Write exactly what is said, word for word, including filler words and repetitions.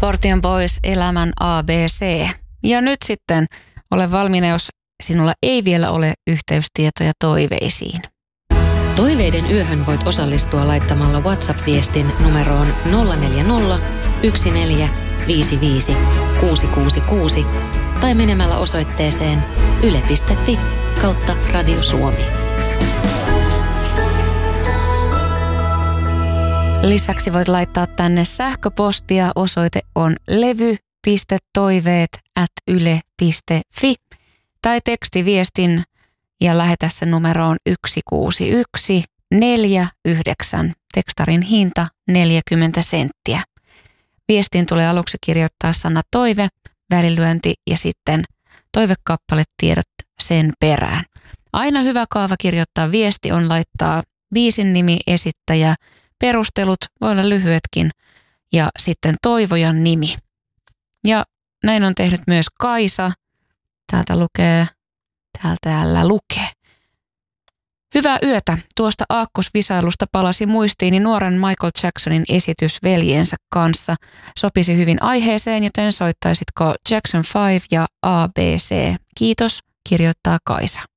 Scorpion Boys, elämän A B C. Ja nyt sitten ole valmiina, jos sinulla ei vielä ole yhteystietoja toiveisiin. Toiveiden yöhön voit osallistua laittamalla WhatsApp-viestin numeroon nolla neljä nolla, yksi neljä, viisi viisi, kuusi kuusi kuusi tai menemällä osoitteeseen yle piste fi kautta Radio Suomi. Lisäksi voit laittaa tänne sähköpostia. Osoite on levy piste toiveet ät yle piste fi tai tekstiviestin ja lähetä sen numeroon yksi kuusi yksi neljä yhdeksän. Tekstarin hinta neljäkymmentä senttiä. Viestiin tulee aluksi kirjoittaa sana toive, välilyönti ja sitten toivekappaletiedot sen perään. Aina hyvä kaava kirjoittaa viesti on laittaa biisin nimi, esittäjä, perustelut, voi olla lyhyetkin, ja sitten toivojan nimi. Ja näin on tehnyt myös Kaisa. Täältä lukee, täältä täällä lukee. Hyvää yötä. Tuosta aakkosvisailusta palasi muistiini nuoren Michael Jacksonin esitys veljensä kanssa. Sopisi hyvin aiheeseen, joten soittaisitko Jackson viisi ja A B C? Kiitos, kirjoittaa Kaisa.